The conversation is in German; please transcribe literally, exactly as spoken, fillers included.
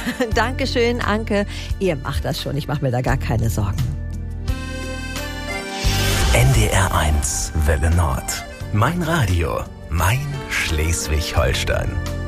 Dankeschön, Anke. Ihr macht das schon, ich mache mir da gar keine Sorgen. N D R eins Welle Nord. Mein Radio, mein Schleswig-Holstein.